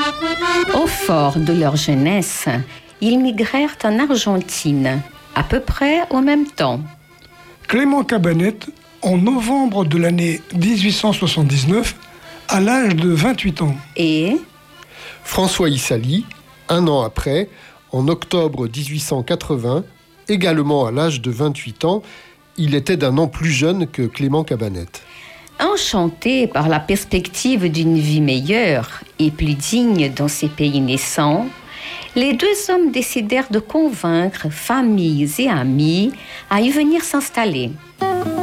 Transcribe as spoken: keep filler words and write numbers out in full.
Au fort de leur jeunesse, ils migrèrent en Argentine, à peu près au même temps. Clément Cabanet, en novembre de l'année dix-huit cent soixante-dix-neuf, à l'âge de vingt-huit ans. Et François Issali, un an après, en octobre dix-huit cent quatre-vingts, également à l'âge de vingt-huit ans, il était d'un an plus jeune que Clément Cabanet. enchantés par la perspective d'une vie meilleure et plus digne dans ces pays naissants, les deux hommes décidèrent de convaincre familles et amis à y venir s'installer.